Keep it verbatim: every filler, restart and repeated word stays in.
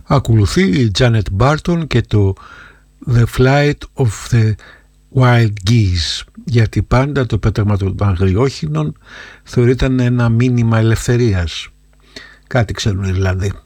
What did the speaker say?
Ακολουθεί η Janet Barton και το The Flight of the Wild Geese, γιατί πάντα το πέταγμα των αγριόχινων θεωρείται ένα μήνυμα ελευθερίας. Κάτι ξέρουν οι Ιρλανδοί.